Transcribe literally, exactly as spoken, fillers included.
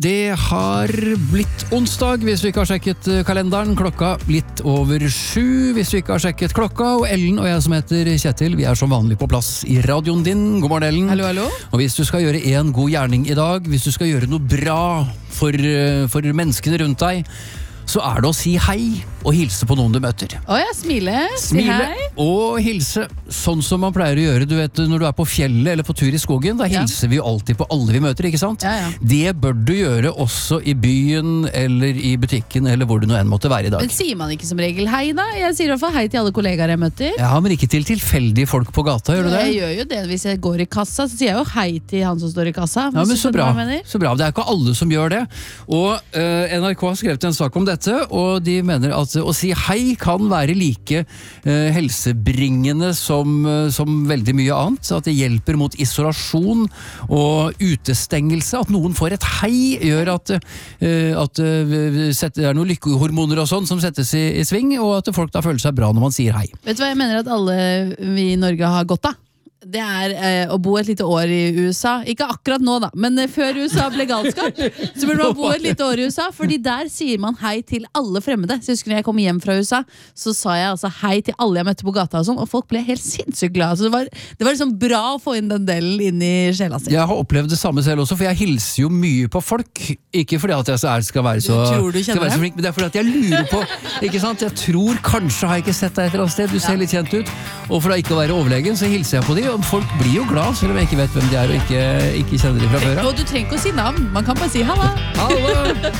Det har blitt onsdag hvis vi ikke har sjekket kalenderen, klokka litt over sju hvis vi ikke har sjekket klokka, og Ellen og jeg som heter Kjetil, vi er som vanlig på plass i radioen din. God morgen, Ellen. Hallo, hallo. Og hvis du skal gjøre en god gjerning i dag, hvis du skal gjøre noe bra for, for menneskene rundt deg, så er det å si hei og hilse på noen du møter. Åja, smile, si Smile hei. og hilse, sånn som man pleier å gjøre, du vet, når du er på fjellet eller på tur i skogen, da Ja. hilser vi jo alltid på alle vi møter, ikke sant? Ja, ja. Det bør du gjøre også i byen, eller i butikken, eller hvor du nå enn måtte være i dag. Men sier man ikke som regel hei da? Jeg sier i hvert fall hei til alle kollegaer jeg møter. Ja, men ikke til tilfeldige folk på gata, gjør du det? Jeg gjør jo det hvis jeg går i kassa, så sier jeg jo hei til han som står i kassa. Ja, men Hvis du så skjønner bra. hva jeg mener. så bra. Det er ikke alle som gjør det. Og eh, N R K har skrevet en sak om dette, og de mener at å si hei kan være like eh, helsebringende som, eh, som veldig mye annet. At det hjelper mot isolasjon og utestengelse. At noen får et hei gjør at, eh, at eh, set- det er noen lykkehormoner og sånn som settes i, i sving, og at folk da føler seg bra når man sier hei. Vet du hva jeg mener at alle vi i Norge har godt av? Det er eh, å bo et lite år i U S A. Ikke akkurat nå da, men eh, før U S A ble galskap, så burde man bo et lite år i U S A, fordi der sier man hei til alle fremmede. Så jeg husker når jeg kom hjem fra U S A, så sa jeg altså hei til alle jeg møtte på gata og sånn, og folk ble helt sinnssykt glad. Så det var, det var liksom bra å få inn den delen inn i sjela si. Jeg har opplevd det samme selv også, for jeg hilser jo mye på folk. Ikke fordi at jeg er- skal være så, Du tror du kjenner skal være så dem? flink, men det er fordi at jeg lurer på, ikke sant? Jeg tror kanskje har jeg ikke sett deg et eller annet sted, du ser litt kjent ut, og for da ikke å være overlegen, så hilser jeg på de, og folk blir jo glad, selv om jeg ikke vet hvem de er, og ikke, ikke kjenner de fra før av. Og du trenger ikke å si navn, man kan bare si halla. Hallo!